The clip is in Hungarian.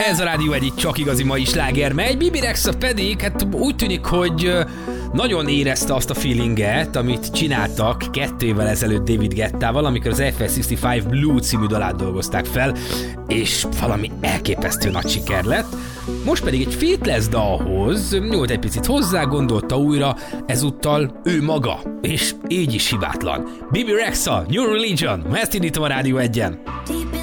Ez a Rádió egyik csak igazi mai sláger megy. Bibi Rexha pedig, hát úgy tűnik, hogy nagyon érezte azt a feelinget, amit csináltak 2 évvel ezelőtt David Guettával, amikor az FL65 Blue című dalát dolgozták fel, és valami elképesztő nagy siker lett. Most pedig egy feat lesz dalhoz, nyúlt egy picit hozzá, gondolta újra, ezúttal ő maga, és így is hibátlan. Bibi Rexha, New Religion, ma ezt indítom a Rádió 1-en.